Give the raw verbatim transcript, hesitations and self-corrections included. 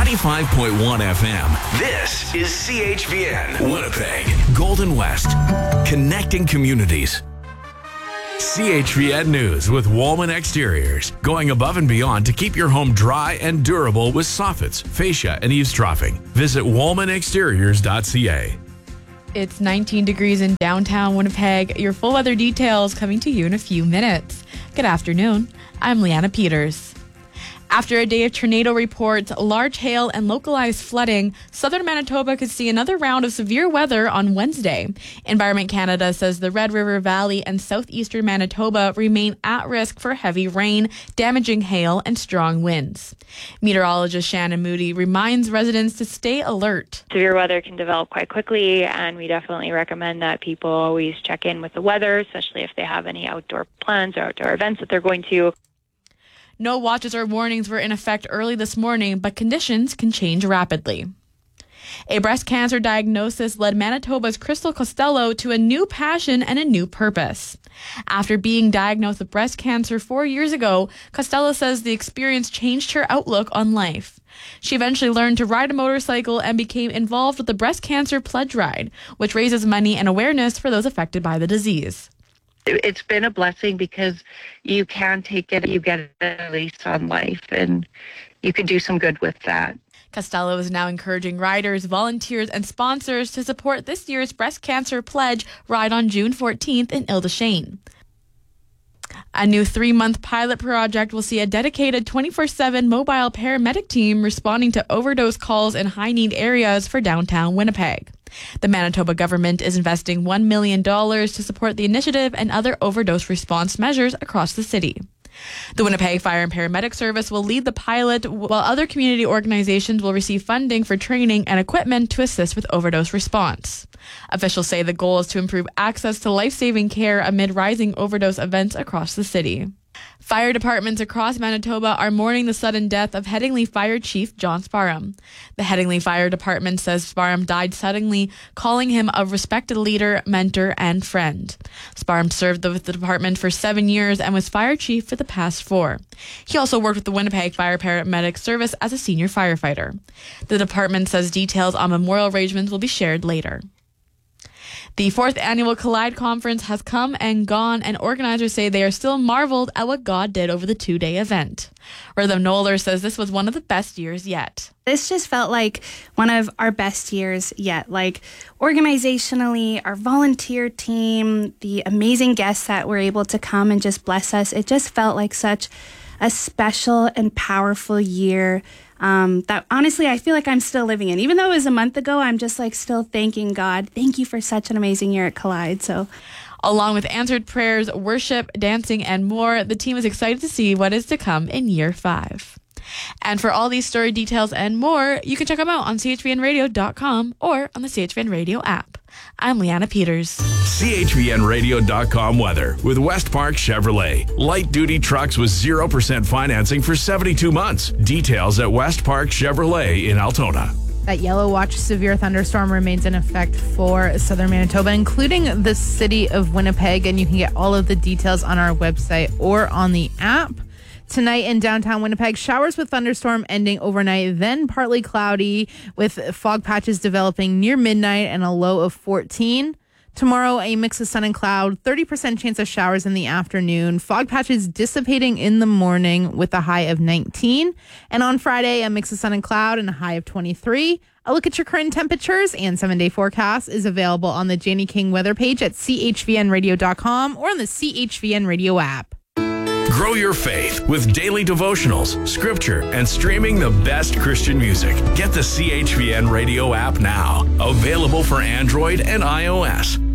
ninety-five point one F M. This is C H V N, Winnipeg, Golden West, connecting communities. C H V N News with Woolman Exteriors, going above and beyond to keep your home dry and durable with soffits, fascia, and eavesdropping. Visit woolman exteriors dot c a. It's nineteen degrees in downtown Winnipeg. Your full weather details coming to you in a few minutes. Good afternoon. I'm Leanna Peters. After a day of tornado reports, large hail, and localized flooding, southern Manitoba could see another round of severe weather on Wednesday. Environment Canada says the Red River Valley and southeastern Manitoba remain at risk for heavy rain, damaging hail, and strong winds. Meteorologist Shannon Moody reminds residents to stay alert. Severe weather can develop quite quickly, and we definitely recommend that people always check in with the weather, especially if they have any outdoor plans or outdoor events that they're going to. No watches or warnings were in effect early this morning, but conditions can change rapidly. A breast cancer diagnosis led Manitoba's Crystal Costello to a new passion and a new purpose. After being diagnosed with breast cancer four years ago, Costello says the experience changed her outlook on life. She eventually learned to ride a motorcycle and became involved with the Breast Cancer Pledge Ride, which raises money and awareness for those affected by the disease. It's been a blessing because you can take it, you get a lease on life, and you can do some good with that. Costello is now encouraging riders, volunteers, and sponsors to support this year's Breast Cancer Pledge Ride on June fourteenth in Ile-des-Chênes. A new three-month pilot project will see a dedicated twenty-four seven mobile paramedic team responding to overdose calls in high-need areas for downtown Winnipeg. The Manitoba government is investing one million dollars to support the initiative and other overdose response measures across the city. The Winnipeg Fire and Paramedic Service will lead the pilot, while other community organizations will receive funding for training and equipment to assist with overdose response. Officials say the goal is to improve access to life-saving care amid rising overdose events across the city. Fire departments across Manitoba are mourning the sudden death of Headingley Fire Chief John Sparham. The Headingley Fire Department says Sparham died suddenly, calling him a respected leader, mentor, and friend. Sparham served with the department for seven years and was fire chief for the past four. He also worked with the Winnipeg Fire Paramedic Service as a senior firefighter. The department says details on memorial arrangements will be shared later. The fourth annual Collide Conference has come and gone, and organizers say they are still marveled at what God did over the two-day event. Rhythm Noller says this was one of the best years yet. This just felt like one of our best years yet. Like organizationally, our volunteer team, the amazing guests that were able to come and just bless us. It just felt like such a special and powerful year. Um, that honestly, I feel like I'm still living in. Even though it was a month ago, I'm just like still thanking God. Thank you for such an amazing year at Collide. So, along with answered prayers, worship, dancing, and more, the team is excited to see what is to come in year five. And for all these story details and more, you can check them out on c h v n radio dot com or on the C H V N Radio app. I'm Leanna Peters. C H V N radio dot com weather with West Park Chevrolet. Light-duty trucks with zero percent financing for seventy-two months. Details at West Park Chevrolet in Altona. That yellow watch severe thunderstorm remains in effect for southern Manitoba, including the city of Winnipeg. And you can get all of the details on our website or on the app. Tonight in downtown Winnipeg, showers with thunderstorm ending overnight, then partly cloudy with fog patches developing near midnight and a low of fourteen. Tomorrow, a mix of sun and cloud, thirty percent chance of showers in the afternoon, fog patches dissipating in the morning with a high of nineteen. And on Friday, a mix of sun and cloud and a high of twenty-three. A look at your current temperatures and seven-day forecast is available on the Janie King weather page at c h v n radio dot com or on the C H V N Radio app. Grow your faith with daily devotionals, scripture, and streaming the best Christian music. Get the C H V N Radio app now. Available for Android and iOS.